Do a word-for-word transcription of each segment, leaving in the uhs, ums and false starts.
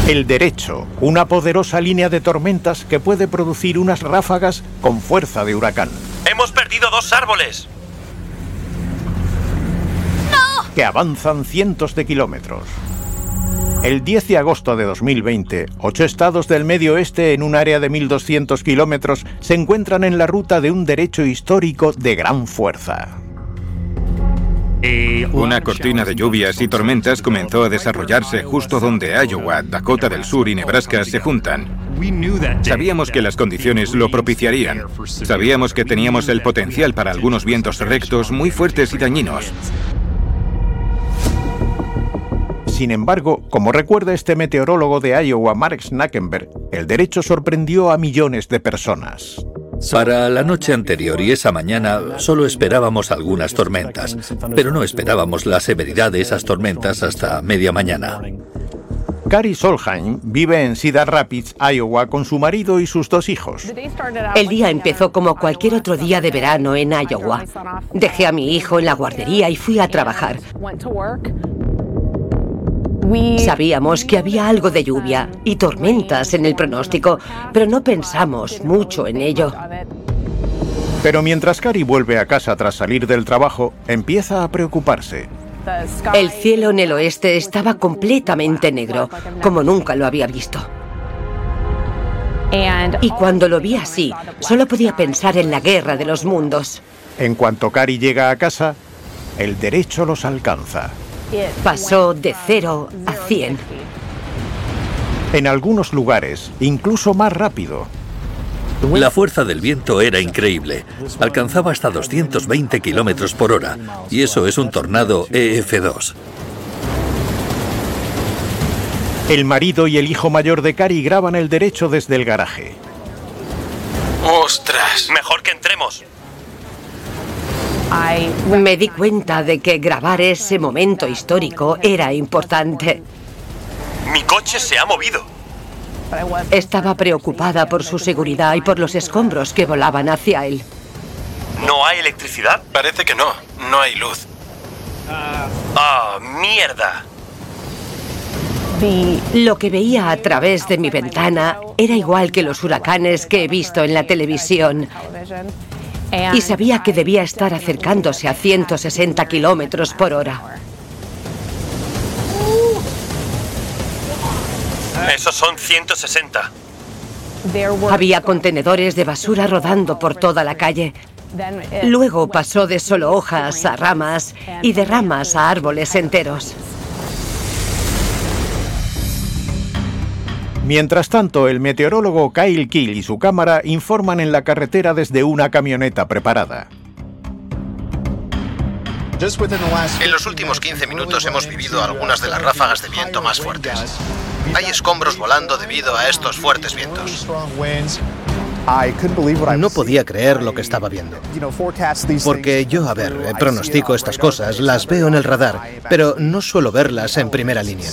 El derecho, una poderosa línea de tormentas que puede producir unas ráfagas con fuerza de huracán. ¡Hemos perdido dos árboles! ¡No! Que avanzan cientos de kilómetros. El diez de agosto de dos mil veinte, ocho estados del medio oeste en un área de mil doscientos kilómetros se encuentran en la ruta de un derecho histórico de gran fuerza. Una cortina de lluvias y tormentas comenzó a desarrollarse justo donde Iowa, Dakota del Sur y Nebraska se juntan. Sabíamos que las condiciones lo propiciarían. Sabíamos que teníamos el potencial para algunos vientos rectos muy fuertes y dañinos. Sin embargo, como recuerda este meteorólogo de Iowa, Mark Snackenberg, el derecho sorprendió a millones de personas. Para la noche anterior y esa mañana solo esperábamos algunas tormentas, pero no esperábamos la severidad de esas tormentas hasta media mañana. Carrie Solheim vive en Cedar Rapids, Iowa, con su marido y sus dos hijos. El día empezó como cualquier otro día de verano en Iowa. Dejé a mi hijo en la guardería y fui a trabajar. Sabíamos que había algo de lluvia y tormentas en el pronóstico, pero no pensamos mucho en ello. Pero mientras Carrie vuelve a casa tras salir del trabajo, empieza a preocuparse. El cielo en el oeste estaba completamente negro, como nunca lo había visto. Y cuando lo vi así, solo podía pensar en la guerra de los mundos. En cuanto Carrie llega a casa, el derecho los alcanza. Pasó de cero a cien. En algunos lugares, incluso más rápido. La fuerza del viento era increíble. Alcanzaba hasta doscientos veinte kilómetros por hora, y eso es un tornado E F dos. El marido y el hijo mayor de Carrie graban el derecho desde el garaje. ¡Ostras! Mejor que entremos. Me di cuenta de que grabar ese momento histórico era importante. Mi coche se ha movido. Estaba preocupada por su seguridad y por los escombros que volaban hacia él. ¿No hay electricidad? Parece que no. No hay luz. ¡Ah, mierda! Lo que veía a través de mi ventana era igual que los huracanes que he visto en la televisión. Y sabía que debía estar acercándose a ciento sesenta kilómetros por hora. Esos son ciento sesenta. Había contenedores de basura rodando por toda la calle. Luego pasó de solo hojas a ramas y de ramas a árboles enteros. Mientras tanto, el meteorólogo Kyle Keel y su cámara informan en la carretera desde una camioneta preparada. En los últimos quince minutos hemos vivido algunas de las ráfagas de viento más fuertes. Hay escombros volando debido a estos fuertes vientos. No podía creer lo que estaba viendo. Porque yo, a ver, pronostico estas cosas, las veo en el radar, pero no suelo verlas en primera línea.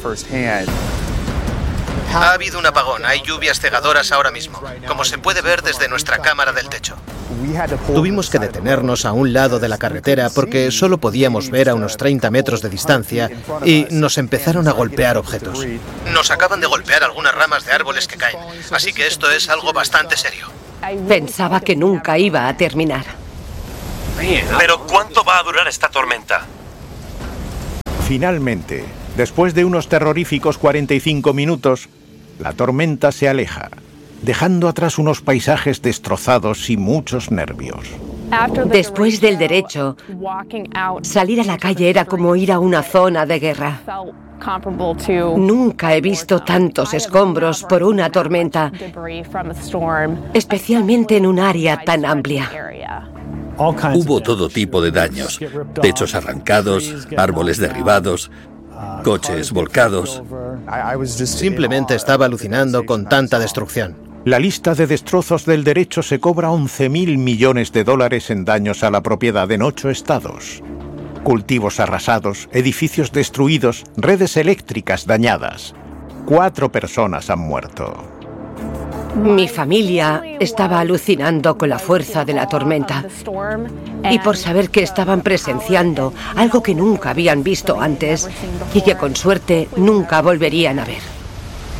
Ha habido un apagón, hay lluvias cegadoras ahora mismo, como se puede ver desde nuestra cámara del techo. Tuvimos que detenernos a un lado de la carretera porque solo podíamos ver a unos treinta metros de distancia y nos empezaron a golpear objetos. Nos acaban de golpear algunas ramas de árboles que caen, así que esto es algo bastante serio. Pensaba que nunca iba a terminar. ¿Pero cuánto va a durar esta tormenta? Finalmente, después de unos terroríficos cuarenta y cinco minutos, la tormenta se aleja, dejando atrás unos paisajes destrozados y muchos nervios. Después del derecho, salir a la calle era como ir a una zona de guerra. Nunca he visto tantos escombros por una tormenta, especialmente en un área tan amplia. Hubo todo tipo de daños: techos arrancados, árboles derribados, coches volcados. Simplemente estaba alucinando con tanta destrucción. La lista de destrozos del derecho se cobra once mil millones de dólares en daños a la propiedad en ocho estados. Cultivos arrasados, edificios destruidos, redes eléctricas dañadas. Cuatro personas han muerto. Mi familia estaba alucinando con la fuerza de la tormenta y por saber que estaban presenciando algo que nunca habían visto antes y que con suerte nunca volverían a ver.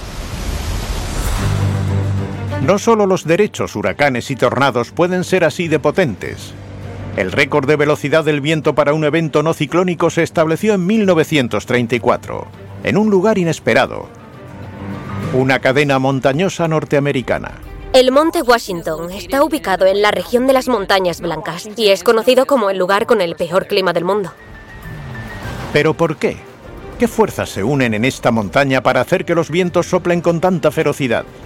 No solo los derechos, huracanes y tornados pueden ser así de potentes. El récord de velocidad del viento para un evento no ciclónico se estableció en mil novecientos treinta y cuatro, en un lugar inesperado. Una cadena montañosa norteamericana. El Monte Washington está ubicado en la región de las Montañas Blancas y es conocido como el lugar con el peor clima del mundo. ¿Pero por qué? ¿Qué fuerzas se unen en esta montaña para hacer que los vientos soplen con tanta ferocidad?